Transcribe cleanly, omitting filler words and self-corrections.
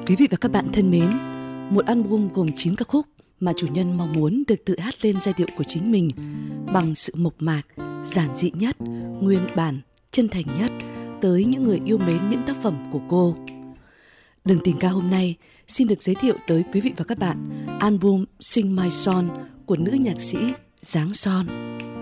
Quý vị và các bạn thân mến, một album gồm 9 ca khúc mà chủ nhân mong muốn được tự hát lên giai điệu của chính mình bằng sự mộc mạc, giản dị nhất, nguyên bản, chân thành nhất tới những người yêu mến những tác phẩm của cô. Đường tình ca hôm nay xin được giới thiệu tới quý vị và các bạn album Sing My Song của nữ nhạc sĩ Giáng Son.